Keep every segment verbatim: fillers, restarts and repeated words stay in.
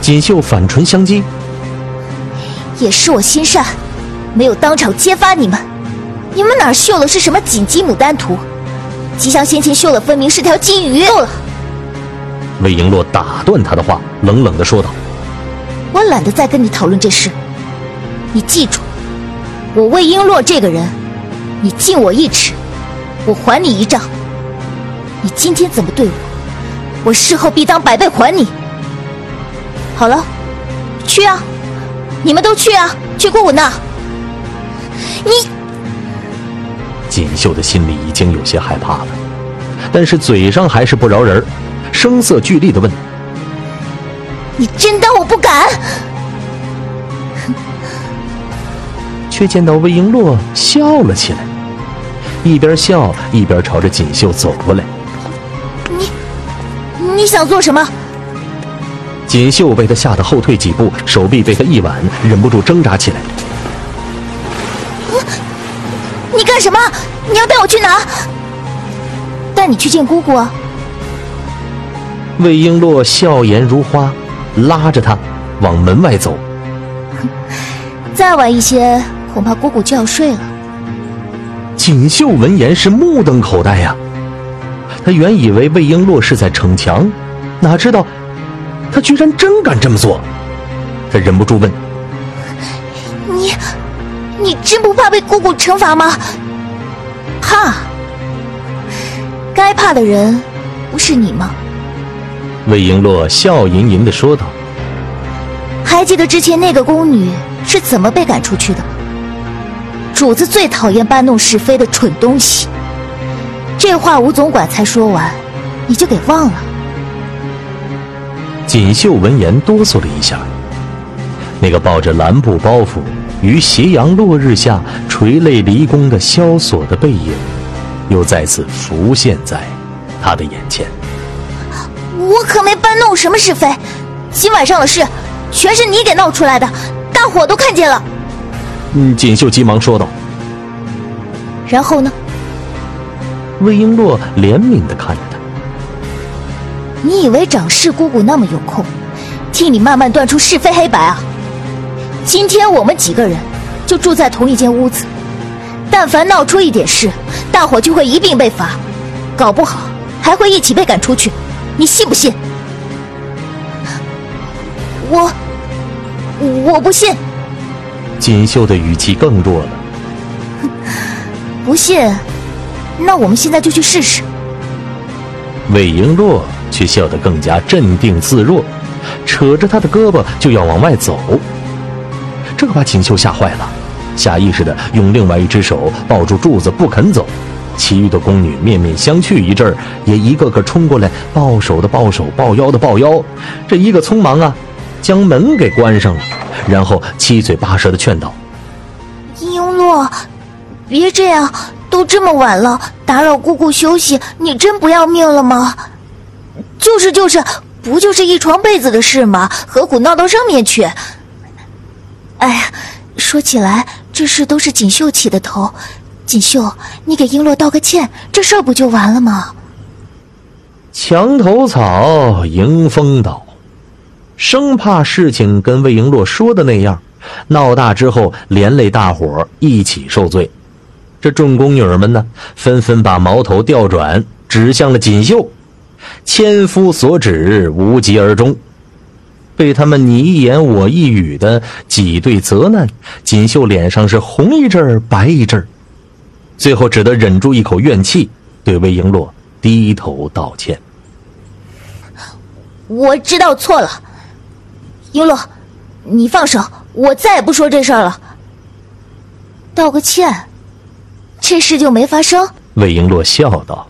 锦绣反唇相讥： 也是我心善，没有当场揭发你们。你们哪儿绣了是什么锦鸡牡丹图？吉祥先前绣了分明是条金鱼。够了！ 魏璎珞打断他的话，冷冷地说道： 我懒得再跟你讨论这事。你记住，我魏璎珞这个人，你敬我一尺，我还你一丈。你今天怎么对我，我事后必当百倍还你。好了，去啊，你们都去啊，去姑姑那。你…… 锦绣的心里已经有些害怕了，但是嘴上还是不饶人，声色俱厉地问： 你真当我不敢？ 却见到魏璎珞笑了起来，一边笑一边朝着锦绣走过来。 你你想做什么？ 锦绣被他吓得后退几步，手臂被他一挽，忍不住挣扎起来。 你干什么？你要带我去哪？带你去见姑姑啊。 魏璎珞笑颜如花，拉着他往门外走。 再晚一些，恐怕姑姑就要睡了。 锦绣闻言是目瞪口呆呀、啊，他原以为魏璎珞是在逞强，哪知道他居然真敢这么做。他忍不住问： 你你真不怕被姑姑惩罚吗？怕？该怕的人不是你吗？ 魏璎珞笑吟吟地说道： 还记得之前那个宫女是怎么被赶出去的吗？主子最讨厌搬弄是非的蠢东西。这话吴总管才说完，你就给忘了。 锦绣闻言哆嗦了一下，那个抱着蓝布包袱于斜阳落日下垂泪离宫的萧索的背影，又再次浮现在他的眼前。 我可没搬弄什么是非，今晚上的事全是你给闹出来的，大伙都看见了。 嗯，锦绣急忙说道。 然后呢？ 魏璎珞怜悯地看着他。 你以为长氏姑姑那么有空替你慢慢断出是非黑白啊？今天我们几个人就住在同一间屋子，但凡闹出一点事，大伙就会一并被罚，搞不好还会一起被赶出去，你信不信？我我不信。 锦绣的语气更弱了。 不信，那我们现在就去试试。 魏璎珞却笑得更加镇定自若，扯着他的胳膊就要往外走。这把锦绣吓坏了，下意识地用另外一只手抱住柱子不肯走。其余的宫女面面相觑一阵儿，也一个个冲过来，抱手的抱手，抱腰的抱腰。这一个匆忙啊，将门给关上了，然后七嘴八舌地劝道： 璎珞，别这样，都这么晚了，打扰姑姑休息，你真不要命了吗？就是就是，不就是一床被子的事吗？何苦闹到上面去？哎呀，说起来，这事都是锦绣起的头。锦绣，你给璎珞道个歉，这事儿不就完了吗？ 墙头草，迎风倒，生怕事情跟魏璎珞说的那样，闹大之后连累大伙儿一起受罪。这众宫女们呢，纷纷把矛头调转，指向了锦绣。千夫所指，无疾而终。被他们你一言我一语的挤兑责难，锦绣脸上是红一阵儿白一阵儿，最后只得忍住一口怨气，对魏璎珞低头道歉。 我知道错了，璎珞，你放手，我再也不说这事儿了。道个歉，这事就没发生？ 魏璎珞笑道：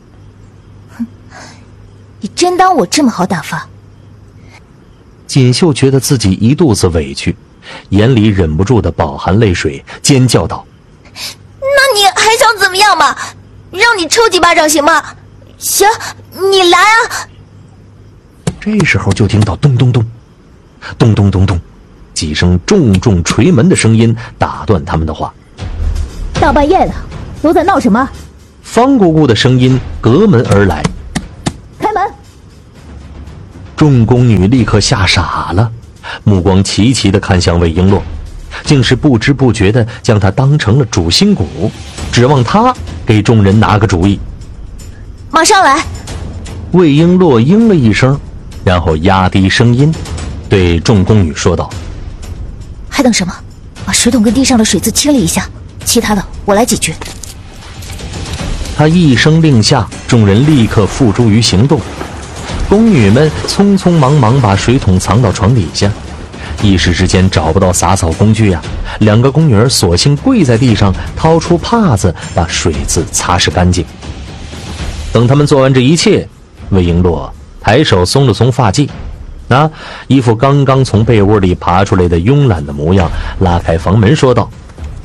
你真当我这么好打发？ 锦绣觉得自己一肚子委屈，眼里忍不住的饱含泪水，尖叫道： 那你还想怎么样嘛？让你抽几巴掌行吗？行，你来啊！ 这时候就听到咚咚咚咚咚咚咚几声重重捶门的声音打断他们的话。 大半夜的都在闹什么？ 方姑姑的声音隔门而来。 开门！ 众宫女立刻吓傻了，目光齐齐地看向魏璎珞，竟是不知不觉地将他当成了主心骨，指望他给众人拿个主意。 马上来！ 魏璎珞应了一声，然后压低声音对众宫女说道： 还等什么？把水桶跟地上的水渍清理一下，其他的我来解决。 他一声令下，众人立刻付诸于行动。宫女们匆匆忙忙把水桶藏到床底下，一时之间找不到洒扫工具呀、啊，两个宫女儿索性跪在地上，掏出帕子把水渍擦拭干净。等他们做完这一切，魏璎珞抬手松了松发髻，那一副刚刚从被窝里爬出来的慵懒的模样，拉开房门说道：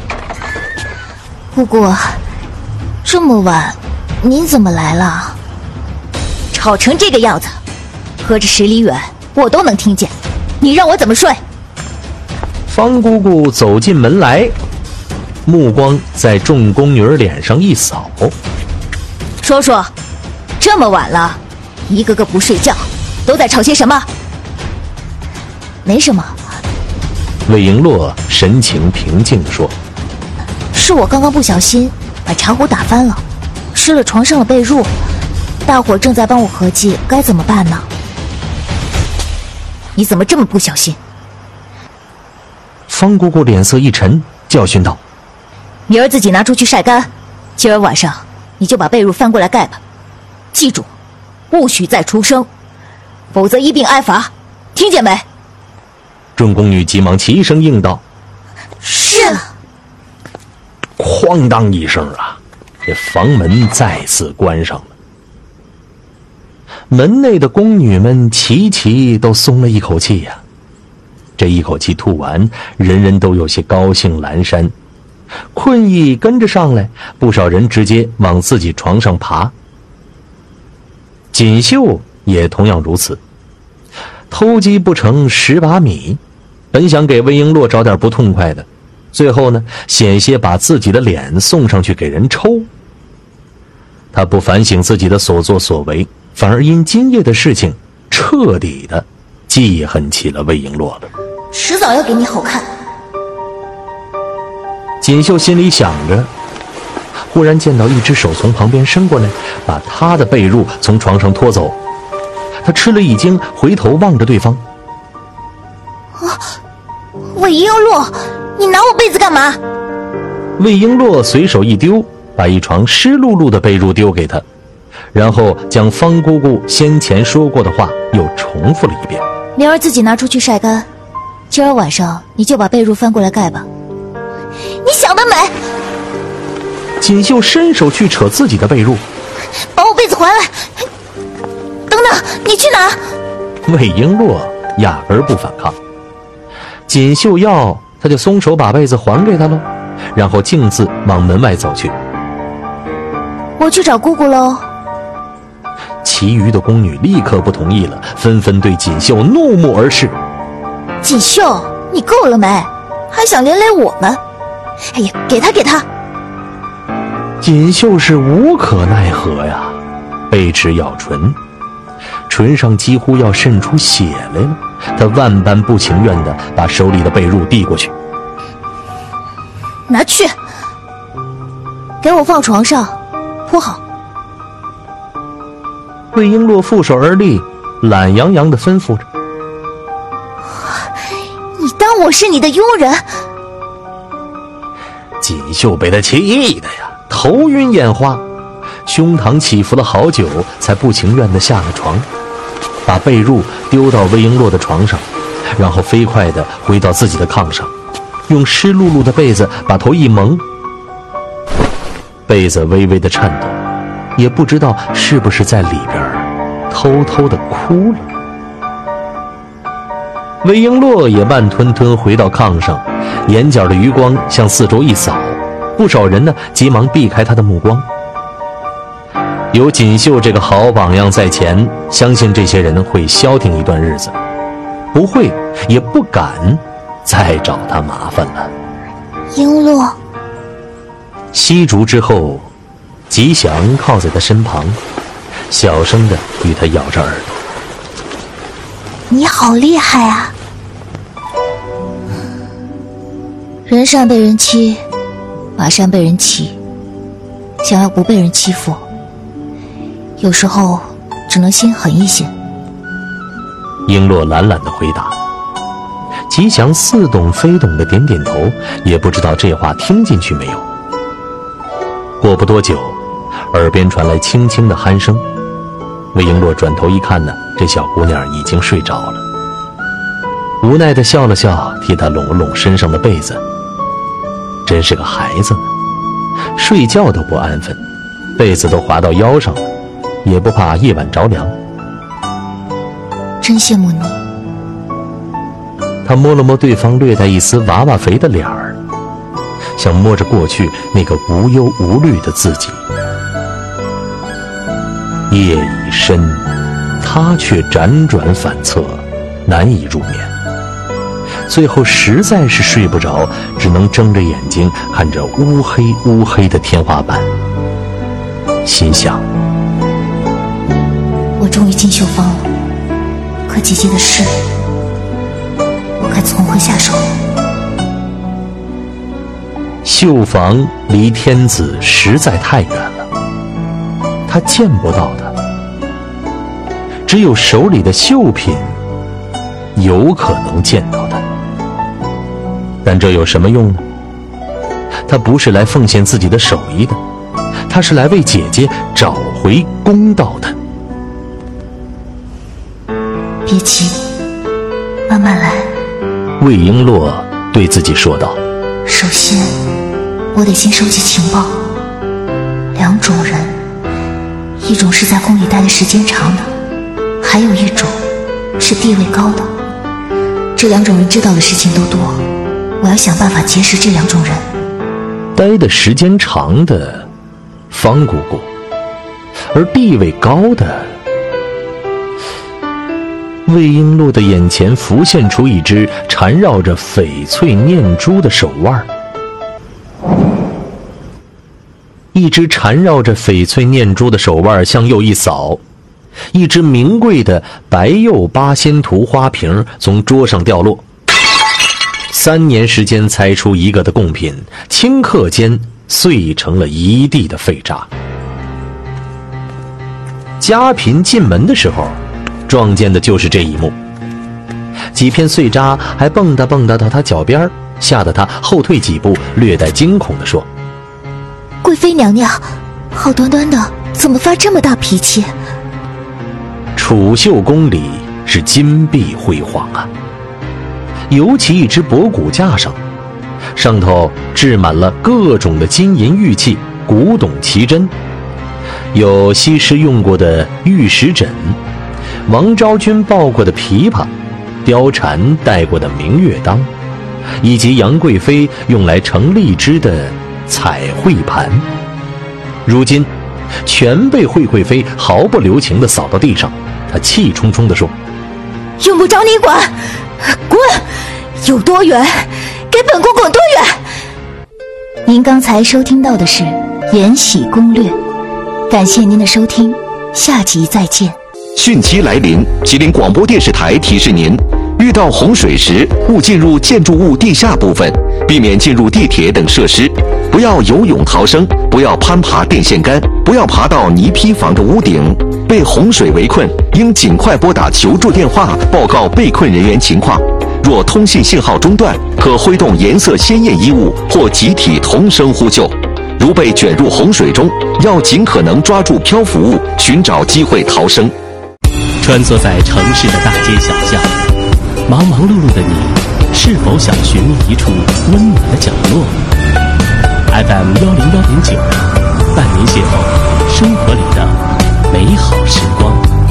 姑姑，这么晚您怎么来了？吵成这个样子，隔着十里远我都能听见，你让我怎么睡？ 方姑姑走进门来，目光在众宫女儿脸上一扫， 说说，这么晚了，一个个不睡觉，都在吵些什么？没什么。 魏璎珞神情平静地说： 是我刚刚不小心把茶壶打翻了，湿了床上的被褥，大伙正在帮我合计该怎么办呢。你怎么这么不小心？ 方姑姑脸色一沉，教训道： 明儿自己拿出去晒干，今儿晚上你就把被褥翻过来盖吧，记住，不许再出声，否则一并挨罚，听见没？ 众宫女急忙齐声应道： 是。 哐当一声啊，这房门再次关上了。门内的宫女们齐齐都松了一口气呀、啊，这一口气吐完，人人都有些高兴阑珊，困意跟着上来，不少人直接往自己床上爬。锦绣也同样如此，偷鸡不成蚀把米，本想给魏璎珞找点不痛快的，最后呢，险些把自己的脸送上去给人抽。他不反省自己的所作所为，反而因今夜的事情彻底的记恨起了魏璎珞了。 迟早要给你好看。 锦绣心里想着，忽然见到一只手从旁边伸过来，把他的被褥从床上拖走。他吃了一惊，回头望着对方。 啊，魏璎珞，你拿我被子干嘛？ 魏璎珞随手一丢，把一床湿漉漉的被褥丢给他，然后将方姑姑先前说过的话又重复了一遍。 明儿自己拿出去晒干，今儿晚上你就把被褥翻过来盖吧。你想得美！ 锦绣伸手去扯自己的被褥， 把我被子还来！等等，你去哪？ 魏璎珞压根儿不反抗，锦绣要他就松手把被子还给他喽，然后径自往门外走去。 我去找姑姑喽。 其余的宫女立刻不同意了，纷纷对锦绣怒目而视。 锦绣，你够了没？还想连累我们？哎呀，给他给他！ 锦绣是无可奈何呀，被齿咬唇，唇上几乎要渗出血来了。他万般不情愿地把手里的被褥递过去。 拿去，给我放床上，铺好。 魏璎珞负手而立，懒洋洋地吩咐着。 你当我是你的佣人？ 锦绣被他气的呀，头晕眼花，胸膛起伏了好久，才不情愿地下了床，把被褥丢到魏璎珞的床上，然后飞快地回到自己的炕上，用湿漉漉的被子把头一蒙，被子微微地颤抖，也不知道是不是在里边偷偷地哭了。魏璎珞也慢吞吞回到炕上，眼角的余光向四周一扫，不少人呢急忙避开他的目光。有锦绣这个好榜样在前，相信这些人会消停一段日子，不会也不敢再找他麻烦了。 璎珞， 吸烛之后，吉祥靠在他身旁，小声地与他咬着耳朵。 你好厉害啊！人上被人欺，马上被人骑，想要不被人欺负，有时候只能心狠一些。 璎珞懒懒地回答，吉祥似懂非懂的点点头，也不知道这话听进去没有。过不多久，耳边传来轻轻的鼾声。魏璎珞转头一看呢，这小姑娘已经睡着了，无奈地笑了笑，替她拢了拢身上的被子。真是个孩子呢，睡觉都不安分，被子都滑到腰上了，也不怕夜晚着凉。 真羡慕你。 他摸了摸对方略带一丝娃娃肥的脸儿，像摸着过去那个无忧无虑的自己。夜已深，他却辗转反侧，难以入眠。最后实在是睡不着，只能睁着眼睛看着乌黑乌黑的天花板，心想： 我终于进绣坊了，可姐姐的事，我该从何下手？ 绣坊离天子实在太远了，他见不到他，只有手里的绣品有可能见到他。但这有什么用呢？他不是来奉献自己的手艺的，他是来为姐姐找回公道的。 别急，慢慢来。 魏璎珞对自己说道。 首先，我得先收集情报。两种人，一种是在宫里待的时间长的，还有一种是地位高的。这两种人知道的事情都多，我要想办法结识这两种人。 待的时间长的方姑姑，而地位高的……魏璎珞的眼前浮现出一只缠绕着翡翠念珠的手腕，一只缠绕着翡翠念珠的手腕向右一扫，一只名贵的白釉八仙图花瓶从桌上掉落。三年时间裁出一个的贡品，顷刻间碎成了一地的废渣。家嫔进门的时候，撞见的就是这一幕，几片碎渣还蹦跶蹦跶到他脚边，吓得他后退几步，略带惊恐地说： 贵妃娘娘，好端端的怎么发这么大脾气？ 储秀宫里是金碧辉煌啊，尤其一只博骨架上，上头置满了各种的金银玉器，古董奇珍，有西施用过的玉石枕，王昭君抱过的琵琶，貂蝉戴过的明月当，以及杨贵妃用来盛荔枝的彩绘盘，如今全被惠贵妃毫不留情地扫到地上。她气冲冲地说： 用不着你管，滚！有多远，给本宫滚多远！您刚才收听到的是《延禧攻略》，感谢您的收听，下集再见。 汛期来临，吉林广播电视台提示您：遇到洪水时，勿进入建筑物地下部分，避免进入地铁等设施。不要游泳逃生，不要攀爬电线杆，不要爬到泥坯房的屋顶。被洪水围困，应尽快拨打求助电话，报告被困人员情况。若通信信号中断，可挥动颜色鲜艳衣物或集体同声呼救。如被卷入洪水中，要尽可能抓住漂浮物，寻找机会逃生。 穿梭在城市的大街小巷，忙忙碌碌的你，是否想寻觅一处温暖的角落 ？F M 幺零幺点九，伴您邂逅生活里的美好时光。